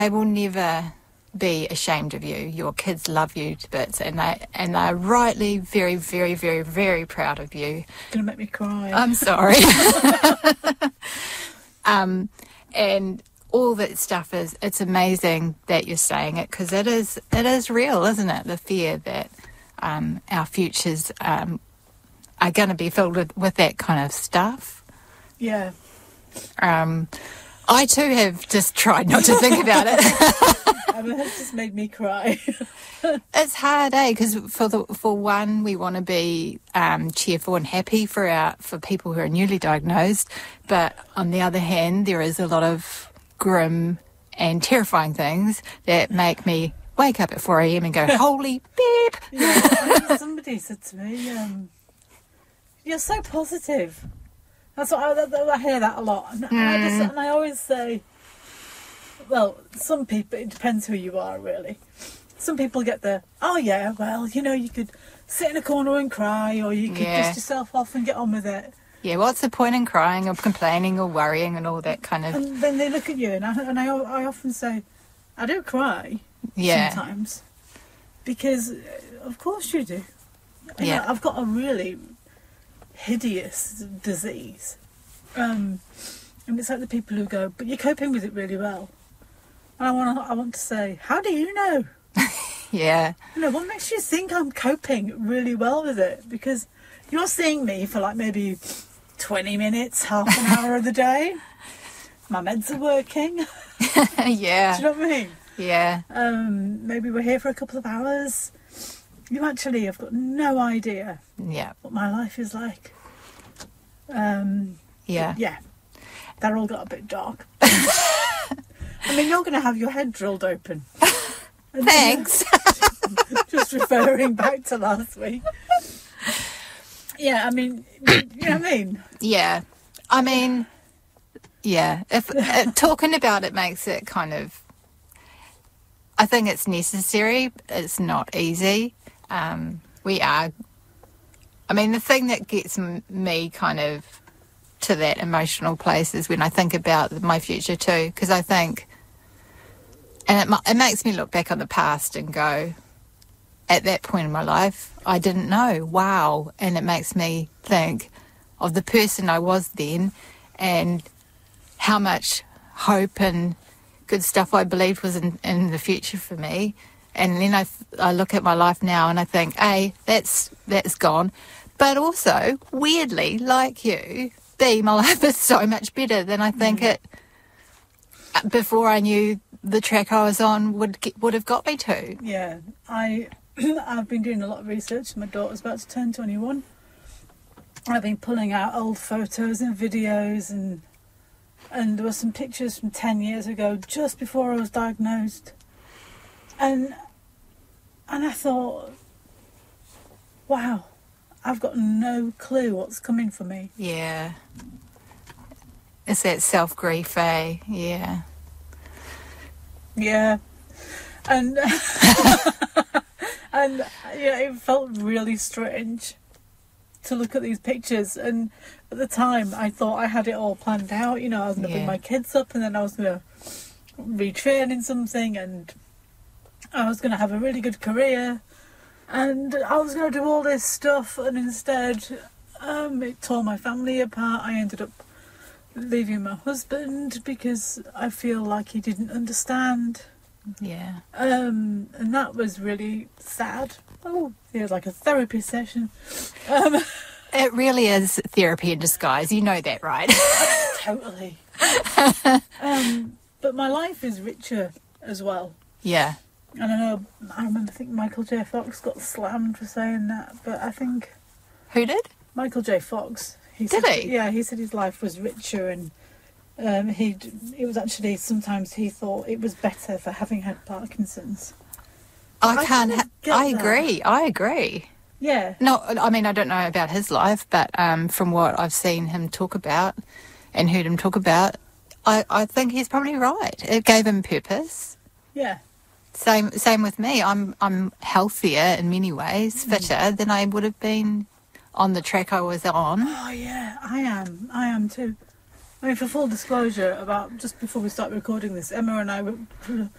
will never be ashamed of you. Your kids love you to bits, and they're rightly very, very, very, very proud of you. You're gonna make me cry. I'm sorry. And all that stuff it's amazing that you're saying it, because it is real, isn't it? The fear that our futures are going to be filled with that kind of stuff. Yeah. I too have just tried not to think about it. I mean, it's just made me cry. It's hard, because for one, we want to be cheerful and happy for people who are newly diagnosed, but on the other hand, there is a lot of grim and terrifying things that make me wake up at 4 a.m. and go, holy beep. Yeah, somebody said to me, you're so positive. That's what I hear that a lot. And I always say, well, some people, it depends who you are, really. Some people get the, oh yeah, well, you could sit in a corner and cry, or you could dust yourself off and get on with it. Yeah, what's the point in crying or complaining or worrying and all that kind of... And then they look at you, and I often say, I do cry sometimes, because of course you do. Yeah. I've got a really hideous disease. And it's like the people who go, but you're coping with it really well. And I want to say, how do you know? Yeah. What makes you think I'm coping really well with it? Because you're seeing me for like maybe 20 minutes, half an hour of the day. My meds are working. Yeah. Do you know what I mean? Yeah. Maybe we're here for a couple of hours. You actually have got no idea what my life is like. Yeah. That all got a bit dark. I mean, you're going to have your head drilled open. Thanks. Just referring back to last week. Yeah, I mean, you know what I mean? Yeah. I mean, yeah. If talking about it makes it kind of... I think it's necessary. It's not easy. The thing that gets me kind of to that emotional place is when I think about my future too, because I think... And it makes me look back on the past and go, at that point in my life, I didn't know. Wow. And it makes me think of the person I was then and how much hope and good stuff I believed was in the future for me. And then I look at my life now and I think, A, that's gone. But also, weirdly, like you, B, my life is so much better than I think it, before I knew the track I was on would have got me to. Yeah, I've been doing a lot of research. My daughter's about to turn 21. I've been pulling out old photos and videos, and there were some pictures from 10 years ago, just before I was diagnosed. And I thought, wow, I've got no clue what's coming for me. Yeah. It's that self-grief, eh? Yeah. Yeah. And and it felt really strange to look at these pictures. And at the time, I thought I had it all planned out. I was going to bring my kids up, and then I was going to retrain in something, and I was going to have a really good career, and I was going to do all this stuff. And instead, it tore my family apart. I ended up leaving my husband because I feel like he didn't understand. Yeah. And that was really sad. Oh, it was like a therapy session. It really is therapy in disguise. You know that, right? Totally. But my life is richer as well. Yeah. And I remember thinking Michael J. Fox got slammed for saying that, but I think... Who did? Michael J. Fox. Did he? Yeah, he said his life was richer, and it was actually, sometimes he thought it was better for having had Parkinson's. I agree. Yeah. No, I mean, I don't know about his life, but from what I've seen him talk about and heard him talk about, I think he's probably right. It gave him purpose. Yeah. Same with me. I'm healthier in many ways, fitter than I would have been on the track I was on. Oh yeah, I am too. I mean, for full disclosure, about just before we start recording this, Emma and I